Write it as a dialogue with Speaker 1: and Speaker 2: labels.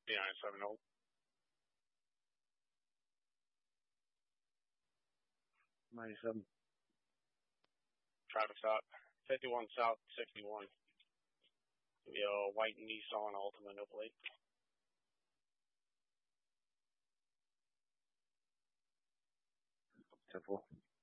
Speaker 1: B970. Traffic stop. 51 South 61. Be a white Nissan Altima, no plate.
Speaker 2: Simple.